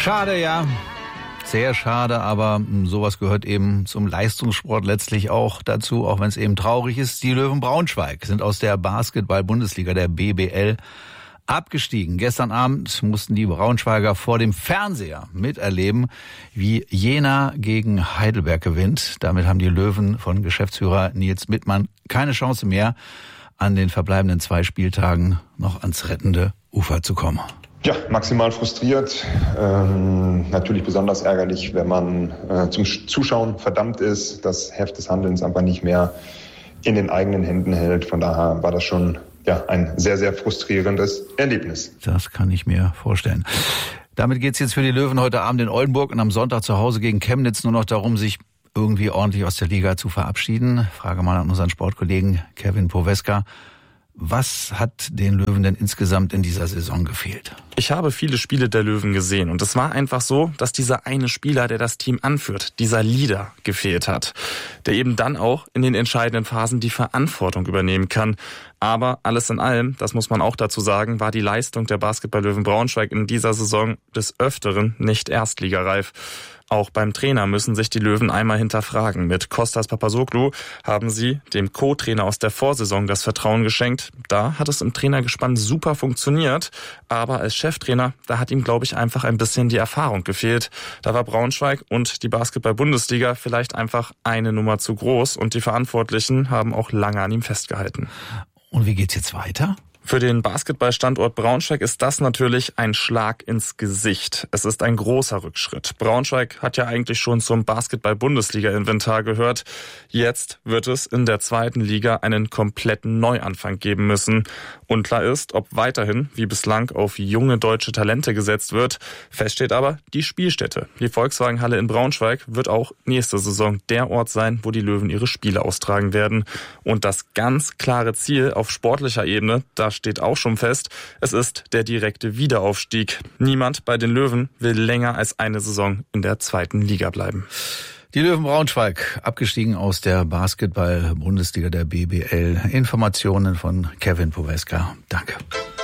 Schade, ja. Sehr schade, aber sowas gehört eben zum Leistungssport letztlich auch dazu, auch wenn es eben traurig ist. Die Löwen Braunschweig sind aus der Basketball-Bundesliga, der BBL, abgestiegen. Gestern Abend mussten die Braunschweiger vor dem Fernseher miterleben, wie Jena gegen Heidelberg gewinnt. Damit haben die Löwen von Geschäftsführer Nils Mittmann keine Chance mehr, an den verbleibenden 2 Spieltagen noch ans rettende Ufer zu kommen. Ja, maximal frustriert. Natürlich besonders ärgerlich, wenn man zum Zuschauen verdammt ist, das Heft des Handelns einfach nicht mehr in den eigenen Händen hält. Von daher war das schon ein sehr, sehr frustrierendes Erlebnis. Das kann ich mir vorstellen. Damit geht's jetzt für die Löwen heute Abend in Oldenburg und am Sonntag zu Hause gegen Chemnitz nur noch darum, sich irgendwie ordentlich aus der Liga zu verabschieden. Frage mal an unseren Sportkollegen Kevin Poweska. Was hat den Löwen denn insgesamt in dieser Saison gefehlt? Ich habe viele Spiele der Löwen gesehen und es war einfach so, dass dieser eine Spieler, der das Team anführt, dieser Leader gefehlt hat, der eben dann auch in den entscheidenden Phasen die Verantwortung übernehmen kann. Aber alles in allem, das muss man auch dazu sagen, war die Leistung der Basketball-Löwen Braunschweig in dieser Saison des Öfteren nicht erstligareif. Auch beim Trainer müssen sich die Löwen einmal hinterfragen. Mit Kostas Papasoglou haben sie dem Co-Trainer aus der Vorsaison das Vertrauen geschenkt. Da hat es im Trainergespann super funktioniert. Aber als Cheftrainer, da hat ihm, glaube ich, einfach ein bisschen die Erfahrung gefehlt. Da war Braunschweig und die Basketball-Bundesliga vielleicht einfach eine Nummer zu groß. Und die Verantwortlichen haben auch lange an ihm festgehalten. Und wie geht's jetzt weiter? Für den Basketballstandort Braunschweig ist das natürlich ein Schlag ins Gesicht. Es ist ein großer Rückschritt. Braunschweig hat ja eigentlich schon zum Basketball-Bundesliga-Inventar gehört. Jetzt wird es in der 2. Liga einen kompletten Neuanfang geben müssen. Unklar ist, ob weiterhin, wie bislang, auf junge deutsche Talente gesetzt wird. Fest steht aber, die Spielstätte, die Volkswagenhalle in Braunschweig, wird auch nächste Saison der Ort sein, wo die Löwen ihre Spiele austragen werden. Und das ganz klare Ziel auf sportlicher Ebene, das steht auch schon fest. Es ist der direkte Wiederaufstieg. Niemand bei den Löwen will länger als eine Saison in der 2. Liga bleiben. Die Löwen Braunschweig, abgestiegen aus der Basketball-Bundesliga der BBL. Informationen von Kevin Poweska. Danke.